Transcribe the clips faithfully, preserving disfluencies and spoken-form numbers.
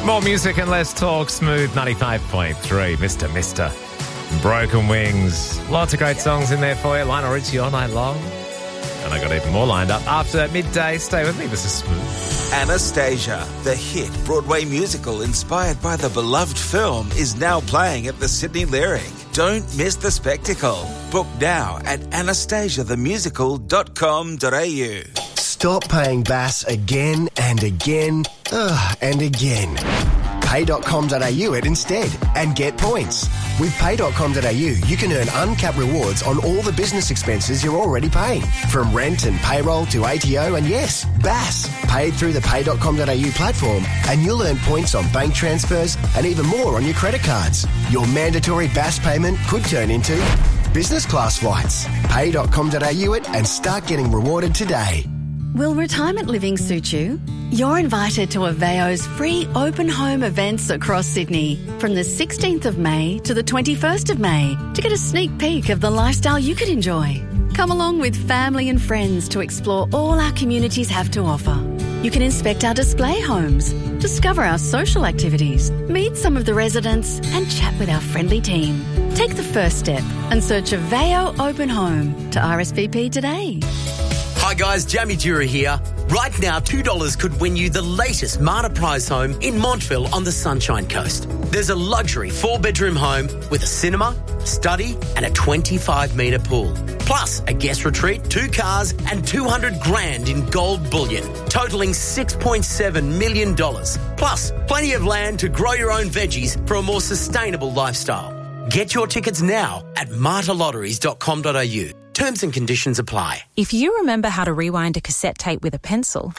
More music and less talk. Smooth ninety-five point three. Mister Mister Broken Wings. Lots of great songs in there for you. Lionel Richie all night long. And I got even more lined up after midday. Stay with me. This is Smooth. Anastasia, the hit Broadway musical inspired by the beloved film, is now playing at the Sydney Lyric. Don't miss the spectacle. Book now at anastasia the musical dot com dot a u. Stop paying B A S again and again ugh, and again. pay dot com dot a u it instead and get points. With pay dot com dot a u, you can earn uncapped rewards on all the business expenses you're already paying. From rent and payroll to A T O and, yes, B A S. Paid through the pay dot com dot a u platform, and you'll earn points on bank transfers and even more on your credit cards. Your mandatory B A S payment could turn into business class flights. pay dot com dot a u it and start getting rewarded today. Will retirement living suit you? You're invited to Aveo's free open home events across Sydney from the sixteenth of May to the twenty-first of May to get a sneak peek of the lifestyle you could enjoy. Come along with family and friends to explore all our communities have to offer. You can inspect our display homes, discover our social activities, meet some of the residents and chat with our friendly team. Take the first step and search Aveo Open Home to R S V P today. Hi guys, Jamie Dura here. Right now, two dollars could win you the latest Marta Prize home in Montville on the Sunshine Coast. There's a luxury four-bedroom home with a cinema, study and a twenty-five metre pool. Plus a guest retreat, two cars and two hundred grand in gold bullion, totalling six point seven million dollars. Plus plenty of land to grow your own veggies for a more sustainable lifestyle. Get your tickets now at marta lotteries dot com dot a u. Terms and conditions apply. If you remember how to rewind a cassette tape with a pencil,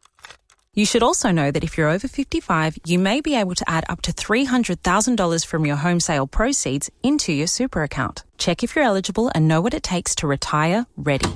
you should also know that if you're over fifty-five, you may be able to add up to three hundred thousand dollars from your home sale proceeds into your super account. Check if you're eligible and know what it takes to retire ready.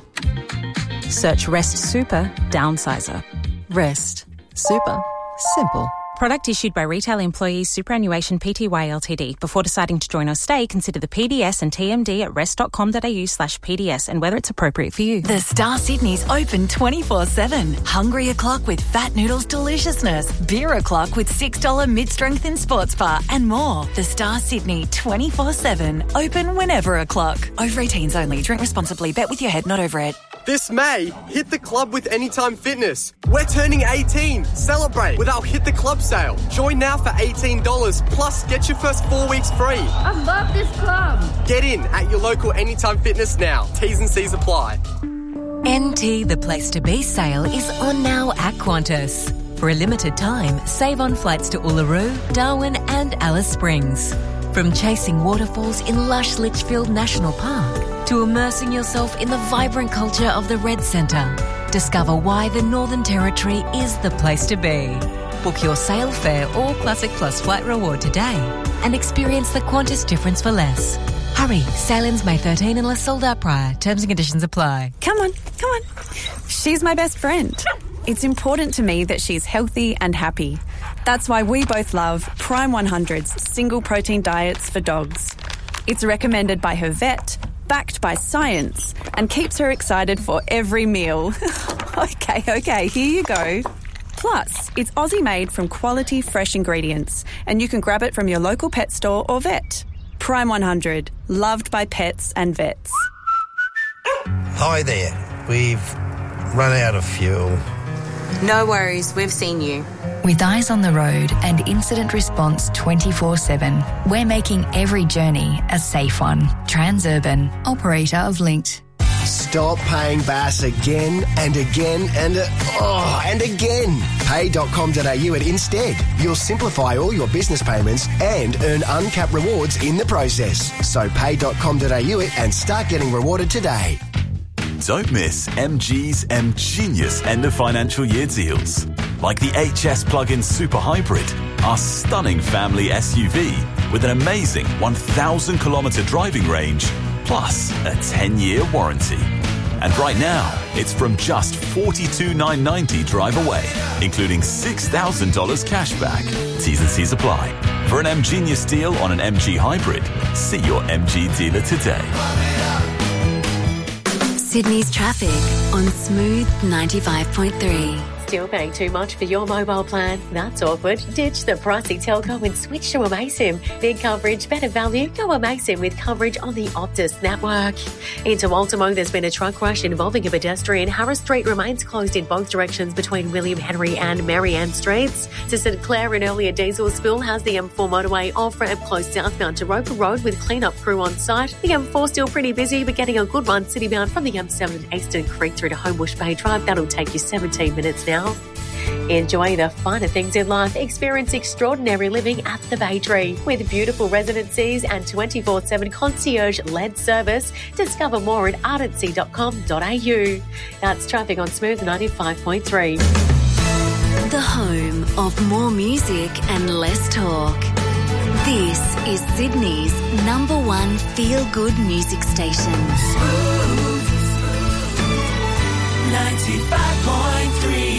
Search Rest Super Downsizer. Rest Super. Simple. Product issued by Retail Employees Superannuation Pty Ltd. Before deciding to join or stay, consider the P D S and T M D at rest dot com dot a u slash P D S and whether it's appropriate for you. The Star Sydney's open twenty-four seven. Hungry o'clock with Fat Noodles Deliciousness. Beer o'clock with six dollars mid-strength in sports bar and more. The Star Sydney twenty-four seven. Open whenever o'clock. Over eighteens only. Drink responsibly. Bet with your head, not over it. This May, hit the club with Anytime Fitness. We're turning eighteen. Celebrate with our Hit the Club sale. Join now for eighteen dollars, plus get your first four weeks free. I love this club. Get in at your local Anytime Fitness now. T's and C's apply. N T The Place to Be sale is on now at Qantas. For a limited time, save on flights to Uluru, Darwin and Alice Springs. From chasing waterfalls in lush Litchfield National Park to immersing yourself in the vibrant culture of the Red Centre. Discover why the Northern Territory is the place to be. Book your sail fare or Classic Plus flight reward today and experience the Qantas difference for less. Hurry, sail-ins May thirteenth unless sold out prior. Terms and conditions apply. Come on, come on. She's my best friend. It's important to me that she's healthy and happy. That's why we both love Prime one hundred's single protein diets for dogs. It's recommended by her vet, backed by science, and keeps her excited for every meal. okay, okay, here you go. Plus, it's Aussie-made from quality fresh ingredients, and you can grab it from your local pet store or vet. Prime one hundred, loved by pets and vets. Hi there. We've run out of fuel. No worries, we've seen you. With Eyes on the Road and Incident Response twenty-four seven, we're making every journey a safe one. Transurban, operator of Linked. Stop paying B A S again and again and uh, oh, and again. pay dot com dot a u it instead. You'll simplify all your business payments and earn uncapped rewards in the process. So pay dot com dot a u it and start getting rewarded today. Don't miss M G's M Genius end of financial year deals. Like the H S plug-in Super Hybrid, our stunning family S U V with an amazing one thousand kilometre driving range, plus a ten-year warranty. And right now, it's from just forty-two thousand nine hundred ninety dollars drive away, including six thousand dollars cash back. T's and C's apply. For an M Genius deal on an M G Hybrid, see your M G dealer today. Sydney's traffic on Smooth ninety-five point three. Still paying too much for your mobile plan? That's awkward. Ditch the pricey telco and switch to Amaysim. Big coverage, better value. Go Amaysim with coverage on the Optus network. Into Ultimo, there's been a truck crash involving a pedestrian. Harris Street remains closed in both directions between William Henry and Marianne Streets. To St Clair, an earlier diesel spill has the M four motorway off-ramp closed southbound to Roper Road with clean-up crew on site. The M four still pretty busy, but getting a good run citybound from the M seven and Eastern Creek through to Homebush Bay Drive. That'll take you seventeen minutes now. Enjoy the finer things in life. Experience extraordinary living at the Bay Tree. With beautiful residencies and twenty-four seven concierge-led service. Discover more at ardency dot com dot a u. That's traffic on Smooth ninety-five point three. The home of more music and less talk. This is Sydney's number one feel-good music station. Smooth ninety-five point three.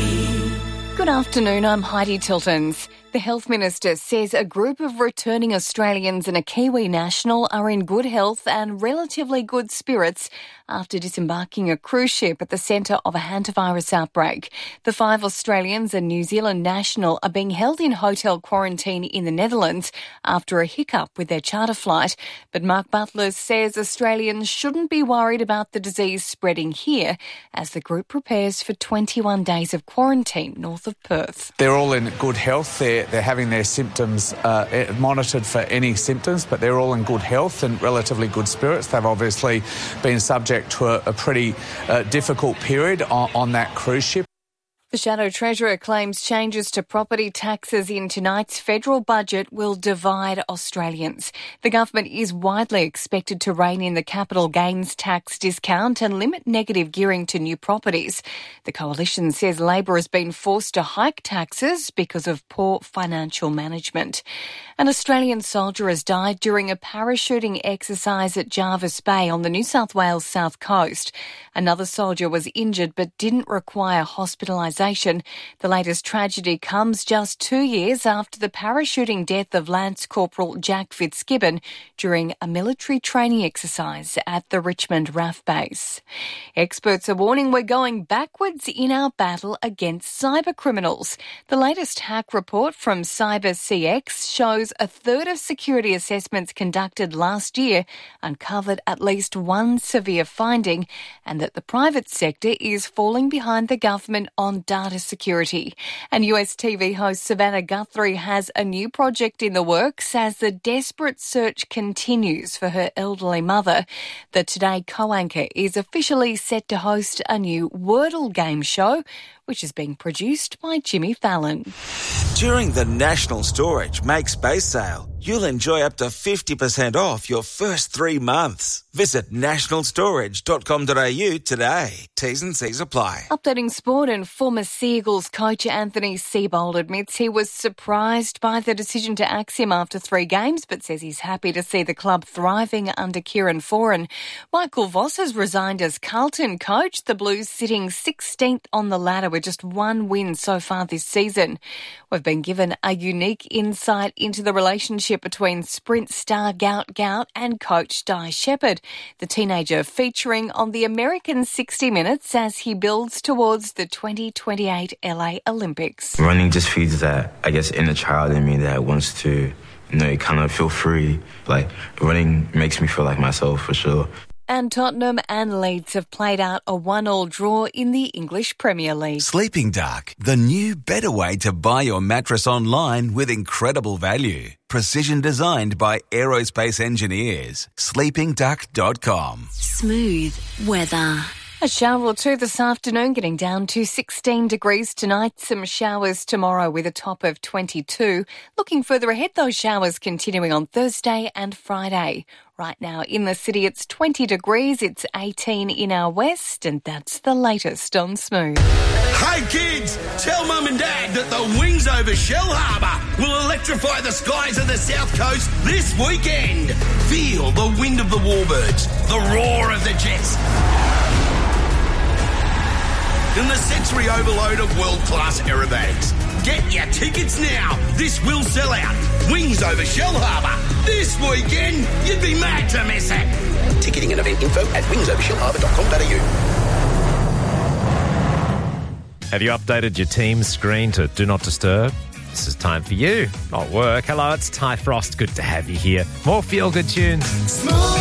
Good afternoon, I'm Heidi Tiltons. The Health Minister says a group of returning Australians and a Kiwi national are in good health and relatively good spirits after disembarking a cruise ship at the centre of a hantavirus outbreak. The five Australians and New Zealand national are being held in hotel quarantine in the Netherlands after a hiccup with their charter flight. But Mark Butler says Australians shouldn't be worried about the disease spreading here as the group prepares for twenty-one days of quarantine north of Perth. They're all in good health. They're, they're having their symptoms uh, monitored for any symptoms, but they're all in good health and relatively good spirits. They've obviously been subject to a, a pretty uh, difficult period on, on that cruise ship. The Shadow Treasurer claims changes to property taxes in tonight's federal budget will divide Australians. The government is widely expected to rein in the capital gains tax discount and limit negative gearing to new properties. The coalition says Labor has been forced to hike taxes because of poor financial management. An Australian soldier has died during a parachuting exercise at Jervis Bay on the New South Wales south coast. Another soldier was injured but didn't require hospitalisation. The latest tragedy comes just two years after the parachuting death of Lance Corporal Jack Fitzgibbon during a military training exercise at the Richmond R A F base. Experts are warning we're going backwards in our battle against cyber criminals. The latest hack report from Cyber C X shows a third of security assessments conducted last year uncovered at least one severe finding, and that the private sector is falling behind the government on data security. And U S T V host Savannah Guthrie has a new project in the works as the desperate search continues for her elderly mother. The Today co-anchor is officially set to host a new Wordle game show, which is being produced by Jimmy Fallon. During the National Storage Make Space sale, you'll enjoy up to fifty percent off your first three months. Visit national storage dot com dot a u today. T's and C's apply. Updating sport, and former Sea Eagles coach Anthony Seibold admits he was surprised by the decision to axe him after three games, but says he's happy to see the club thriving under Kieran Foran. Michael Voss has resigned as Carlton coach, the Blues sitting sixteenth on the ladder with just one win so far this season. We've been given a unique insight into the relationship between sprint star Gout Gout and coach Di Shepherd, the teenager featuring on the American sixty minutes as he builds towards the twenty twenty-eight L A Olympics. Running just feeds that, I guess, inner child in me that wants to, you know, kind of feel free. Like, running makes me feel like myself, for sure. And Tottenham and Leeds have played out a one-all draw in the English Premier League. Sleeping Dark, the new better way to buy your mattress online with incredible value. Precision designed by aerospace engineers. sleeping duck dot com. Smooth weather. A shower or two this afternoon, getting down to sixteen degrees tonight. Some showers tomorrow with a top of twenty-two. Looking further ahead, those showers continuing on Thursday and Friday. Right now in the city, it's twenty degrees. It's eighteen in our west, and that's the latest on Smooth. Hey kids, tell mum and dad that the Wings over Shell Harbour will electrify the skies of the south coast this weekend. Feel the wind of the warbirds, the roar of the jets, and the sensory overload of world-class aerobatics. Get your tickets now. This will sell out. Wings over Shell Harbour. This weekend, you'd be mad to miss it. Ticketing and event info at wings over shell harbour dot com dot a u. Have you updated your Teams screen to Do Not Disturb? This is time for you, not work. Hello, it's Ty Frost. Good to have you here. More feel-good tunes.